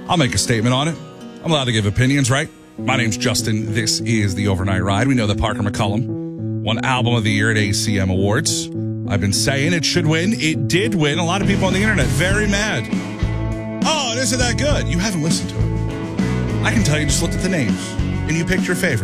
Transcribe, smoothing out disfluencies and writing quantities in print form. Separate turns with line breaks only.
I'll make a statement on it. I'm allowed to give opinions, right? My name's Justin. This is The Overnight Ride. We know that Parker McCollum won Album of the Year at ACM Awards. I've been saying it should win. It did win. A lot of people on the internet very mad. Oh, it isn't that good. You haven't listened to it. I can tell you just looked at the names, and you picked your favorite.